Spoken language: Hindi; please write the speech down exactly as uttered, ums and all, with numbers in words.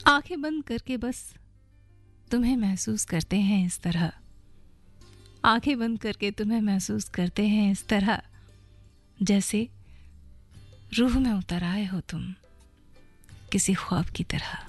आंखें बंद करके बस तुम्हें महसूस करते हैं इस तरह, आंखें बंद करके तुम्हें महसूस करते हैं इस तरह, जैसे रूह में उतर आए हो तुम किसी ख्वाब की तरह।